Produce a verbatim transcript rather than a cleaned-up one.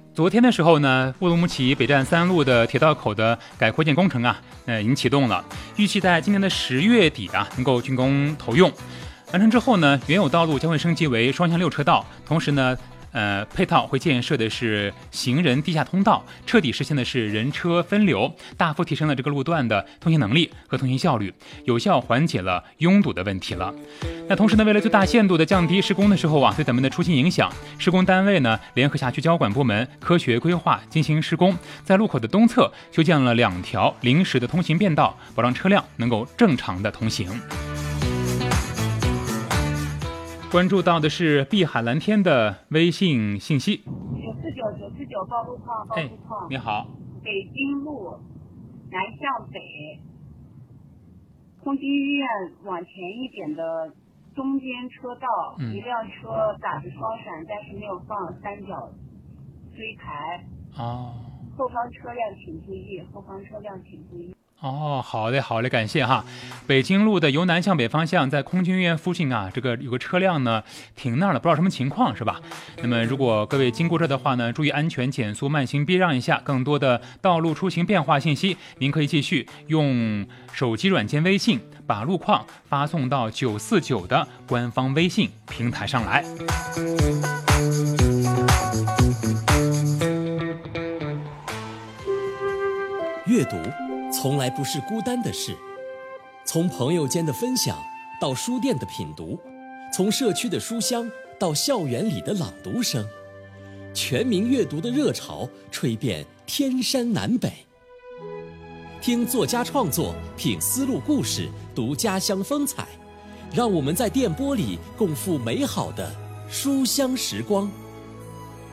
昨天的时候呢，乌鲁木齐北站三路的铁道口的改扩建工程啊，呃，已经启动了，预计在今年的十月底啊，能够竣工投用。完成之后呢，原有道路将会升级为双向六车道，同时呢，呃，配套会建设的是行人地下通道，彻底实现的是人车分流，大幅提升了这个路段的通行能力和通行效率，有效缓解了拥堵的问题了。那同时呢，为了最大限度的降低施工的时候啊对咱们的出行影响，施工单位呢联合辖区交管部门科学规划进行施工，在路口的东侧修建了两条临时的通行便道，保障车辆能够正常的通行。关注到的是碧海蓝天的微信信息。 九四九九四九报路况，报路况。 你好。 北京路南向北，空军医院往前一点的中间车道，嗯、一辆车打着双闪，但是没有放三角锥牌。 哦。 后方车辆请注意，后方车辆请注意。 哦，好嘞，好嘞，感谢哈。北京路的由南向北方向，在空军医院附近啊，这个有个车辆呢停那儿了，不知道什么情况是吧？那么如果各位经过这的话呢，注意安全，减速慢行，避让一下。更多的道路出行变化信息，您可以继续用手机软件微信把路况发送到九四九的官方微信平台上来。 阅读从来不是孤单的事，从朋友间的分享到书店的品读，从社区的书香到校园里的朗读声，全民阅读的热潮吹遍天山南北。听作家创作，品丝路故事，读家乡风采，让我们在电波里共赴美好的书香时光。